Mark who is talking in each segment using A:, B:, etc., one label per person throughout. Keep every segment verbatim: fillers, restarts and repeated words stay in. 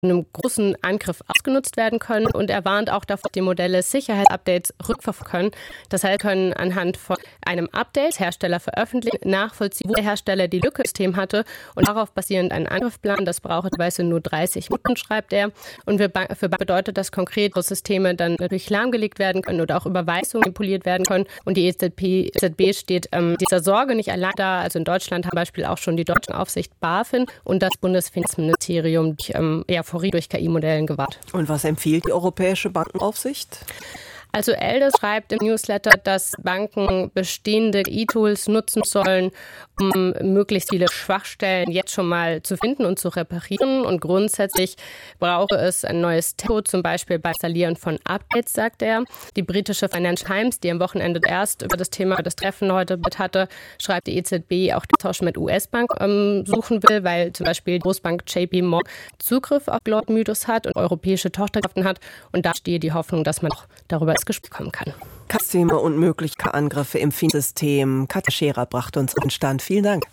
A: einem großen Angriff ausgenutzt werden können. Und er warnt auch davor, dass die Modelle Sicherheitsupdates rückverfolgen können. Das heißt, können anhand von einem Update Hersteller veröffentlichen, nachvollziehen, wo der Hersteller die Lücke im System hatte und darauf basierend einen Angriff planen. Das braucht teilweise nur dreißig Minuten, schreibt er. Und für Banken bedeutet das konkret, dass Systeme dann natürlich lahmgelegt werden können oder auch Überweisungen manipuliert werden können. Und die E Z B, E Z B steht ähm, dieser Sorge nicht allein da. Also in Deutschland haben zum Beispiel auch schon die deutsche Aufsicht BaFin und das Bundesfinanzministerium die, ähm, ja, durch K I-Modellen gewahrt.
B: Und was empfiehlt die Europäische Bankenaufsicht?
A: Also Elde schreibt im Newsletter, dass Banken bestehende K I-Tools nutzen sollen, um möglichst viele Schwachstellen jetzt schon mal zu finden und zu reparieren. Und grundsätzlich brauche es ein neues Tempo, zum Beispiel beim Installieren von Updates, sagt er. Die britische Financial Times, die am Wochenende erst über das Thema das Treffen heute hatte, schreibt, die E Z B auch den Tausch mit U S-Bank ähm, suchen will, weil zum Beispiel die Großbank J P Morgan Zugriff auf Cloud-Mythos hat und europäische Tochtergesellschaften hat. Und da steht die Hoffnung, dass man auch darüber ins Gespräch kommen kann.
B: Systeme und mögliche Angriffe im Finanzsystem. Katja Scherer brachte uns auf den Stand. Vielen Dank.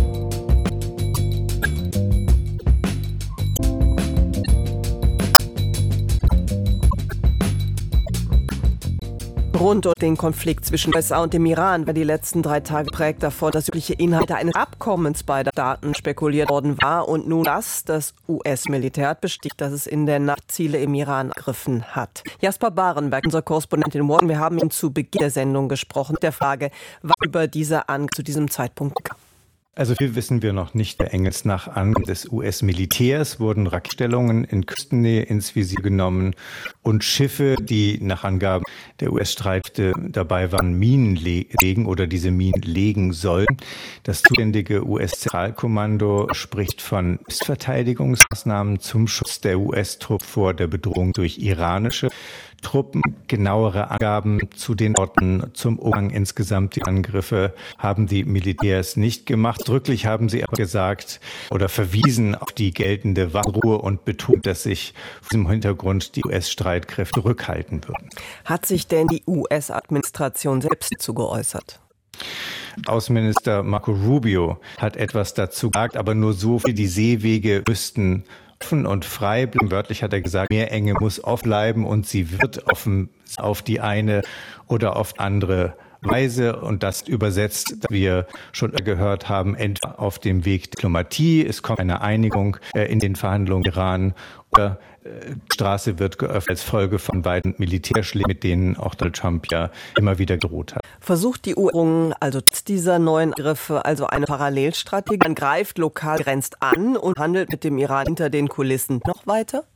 B: Rund um den Konflikt zwischen U S A und dem Iran war die letzten drei Tage geprägt davon, dass übliche Inhalte eines Abkommens beider Staaten spekuliert worden war und nun das, das U S-Militär hat bestätigt, dass es in der Nacht Ziele im Iran angegriffen hat. Jasper Barenberg, unser Korrespondent in Washington, wir haben ihn zu Beginn der Sendung gesprochen, mit der Frage, was über diese Angriff zu diesem Zeitpunkt kam.
C: Also viel wissen wir noch nicht. Der Engels nach Angriff des U S-Militärs wurden Raketenstellungen in Küstennähe ins Visier genommen und Schiffe, die nach Angaben der U S-Streitkräfte dabei waren, Minen legen oder diese Minen legen sollten. Das zuständige U S-Zentralkommando spricht von Verteidigungsmaßnahmen zum Schutz der U S-Truppen vor der Bedrohung durch iranische Truppen. Genauere Angaben zu den Orten, zum Umfang insgesamt die Angriffe haben die Militärs nicht gemacht. Drücklich haben sie aber gesagt oder verwiesen auf die geltende Waffenruhe und betont, dass sich vor diesem Hintergrund die U S-Streitkräfte zurückhalten würden.
B: Hat sich denn die U S-Administration selbst dazu geäußert?
C: Außenminister Marco Rubio hat etwas dazu gesagt, aber nur so viel, die Seewege müssten offen und frei bleiben. Wörtlich hat er gesagt, Meerenge muss offen bleiben und sie wird offen auf die eine oder auf andere Weise. Und das übersetzt, dass wir schon gehört haben, entweder auf dem Weg Diplomatie, es kommt eine Einigung in den Verhandlungen Iran, oder die Straße wird geöffnet als Folge von beiden Militärschlägen, mit denen auch Donald Trump ja immer wieder gedroht hat.
B: Versucht die U S, also dieser neuen Angriffe, also eine Parallelstrategie, man greift lokal, grenzt an und handelt mit dem Iran hinter den Kulissen noch weiter?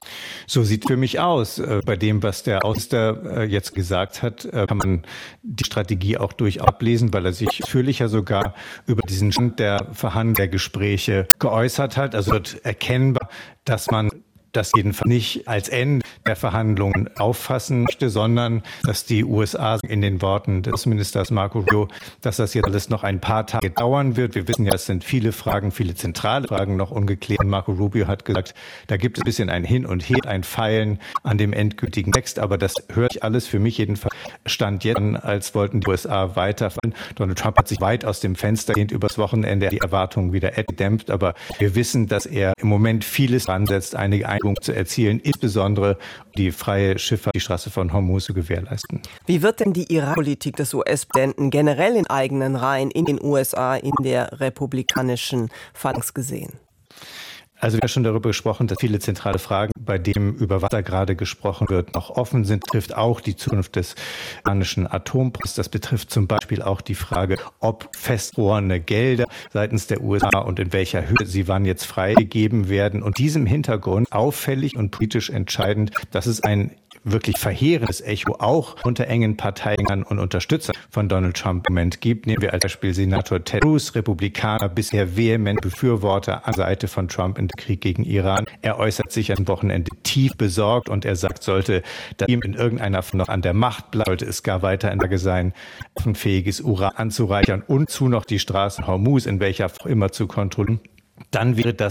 C: So sieht für mich aus. Bei dem, was der Außenminister jetzt gesagt hat, kann man die Strategie auch durchaus ablesen, weil er sich ausführlicher sogar über diesen Stand der Verhandlungen, der Gespräche geäußert hat. Also wird erkennbar, dass man das jedenfalls nicht als Ende der Verhandlungen auffassen möchte, sondern dass die U S A in den Worten des Ministers Marco Rubio, dass das jetzt alles noch ein paar Tage dauern wird. Wir wissen ja, es sind viele Fragen, viele zentrale Fragen noch ungeklärt. Und Marco Rubio hat gesagt, da gibt es ein bisschen ein Hin und Her, ein Feilen an dem endgültigen Text. Aber das hört sich alles für mich jedenfalls Stand jetzt an, als wollten die U S A weiterfahren. Donald Trump hat sich weit aus dem Fenster gelehnt übers Wochenende, die Erwartungen wieder gedämpft. Aber wir wissen, dass er im Moment vieles ansetzt, einige Einigung zu erzielen, insbesondere die freie Schifffahrt, die Straße von Hormuz zu gewährleisten.
B: Wie wird denn die Iran-Politik des U S-Präsidenten generell in eigenen Reihen in den U S A, in der republikanischen Phalanx gesehen?
C: Also wir haben schon darüber gesprochen, dass viele zentrale Fragen, bei dem über was da gerade gesprochen wird, noch offen sind. Das betrifft auch die Zukunft des iranischen Atomprogramms. Das betrifft zum Beispiel auch die Frage, ob festgefrorene Gelder seitens der U S A und in welcher Höhe sie wann jetzt freigegeben werden. Und diesem Hintergrund auffällig und politisch entscheidend, dass es ein wirklich verheerendes Echo auch unter engen Parteien und Unterstützern von Donald Trump im Moment gibt. Nehmen wir als Beispiel Senator Ted Cruz, Republikaner, bisher vehement Befürworter an der Seite von Trump im Krieg gegen Iran. Er äußert sich am Wochenende tief besorgt und er sagt, sollte das ihm in irgendeiner Form noch an der Macht bleiben, sollte es gar weiter in der Lage sein, waffenfähiges Uran anzureichern und zu noch die Straßen Hormuz in welcher Form immer zu kontrollieren, dann wäre das